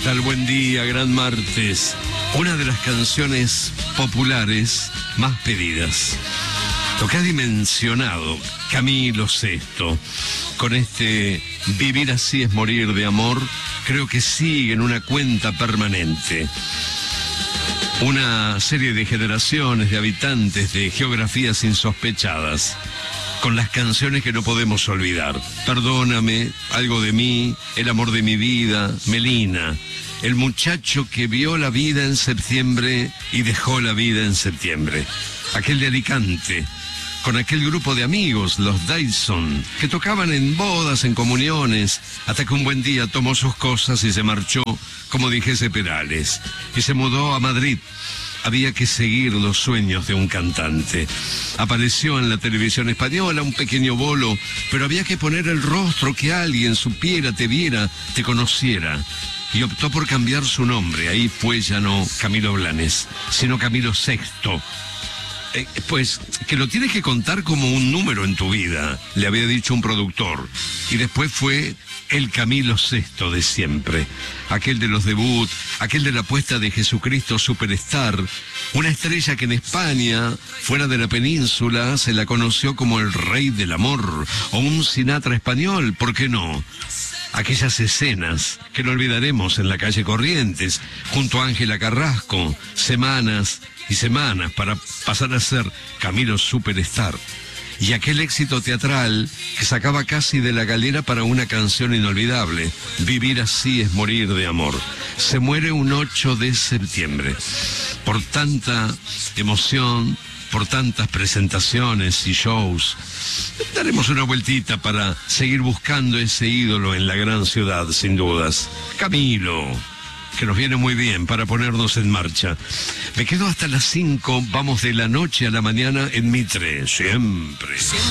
tal? Buen día, gran martes. Una de las canciones populares más pedidas. Lo que ha dimensionado Camilo Sesto con este Vivir así es morir de amor, creo que sigue en una cuenta permanente. Una serie de generaciones de habitantes de geografías insospechadas, con las canciones que no podemos olvidar. Perdóname, Algo de mí, El amor de mi vida, Melina, El muchacho que vio la vida en septiembre y dejó la vida en septiembre. Aquel de Alicante, con aquel grupo de amigos, los Dyson, que tocaban en bodas, en comuniones, hasta que un buen día tomó sus cosas y se marchó, como dijese Perales, y se mudó a Madrid. Había que seguir los sueños de un cantante. Apareció en la televisión española un pequeño bolo, pero había que poner el rostro, que alguien supiera, te viera, te conociera. Y optó por cambiar su nombre. Ahí fue ya no Camilo Blanes, sino Camilo Sexto. Pues que lo tienes que contar como un número en tu vida, le había dicho un productor. Y después fue el Camilo Sesto de siempre, aquel de los debut, aquel de la apuesta de Jesucristo Superstar, una estrella que en España, fuera de la península, se la conoció como el Rey del Amor, o un Sinatra español, ¿por qué no? Aquellas escenas que no olvidaremos en la calle Corrientes, junto a Ángela Carrasco, semanas y semanas para pasar a ser Camilo Superstar. Y aquel éxito teatral que sacaba casi de la galera para una canción inolvidable, Vivir así es morir de amor. Se muere un 8 de septiembre. Por tanta emoción, por tantas presentaciones y shows, daremos una vueltita para seguir buscando ese ídolo en la gran ciudad, sin dudas. Camilo, que nos viene muy bien para ponernos en marcha. Me quedo hasta las 5, vamos de la noche a la mañana en Mitre, siempre.